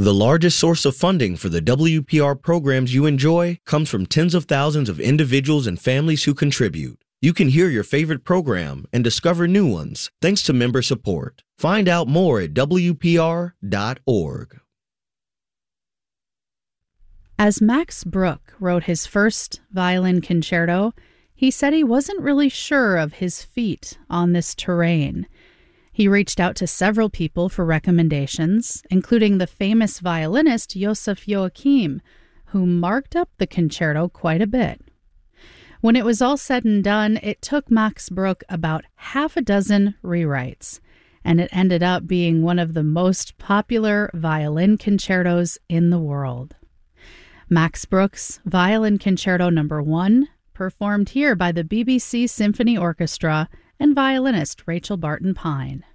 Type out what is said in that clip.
The largest source of funding for the WPR programs you enjoy comes from tens of thousands of individuals and families who contribute. You can hear your favorite program and discover new ones thanks to member support. Find out more at WPR.org. As Max Bruch wrote his first violin concerto, he said he wasn't really sure of his feet on this terrain. He reached out to several people for recommendations, including the famous violinist Joseph Joachim, who marked up the concerto quite a bit. When it was all said and done, it took Max Bruch about half a dozen rewrites, and it ended up being one of the most popular violin concertos in the world. Max Bruch's Violin Concerto No. 1, performed here by the BBC Symphony Orchestra and violinist Rachel Barton Pine.